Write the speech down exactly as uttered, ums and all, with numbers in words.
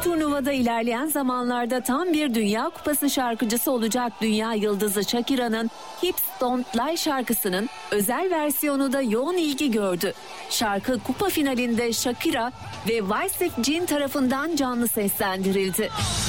turnuvada ilerleyen zamanlarda tam bir Dünya Kupası şarkıcısı olacak dünya yıldızı Shakira'nın Hips Don't Lie şarkısının özel versiyonu da yoğun ilgi gördü. Şarkı kupa finalinde Shakira ve Vaysef Jean tarafından canlı seslendirildi.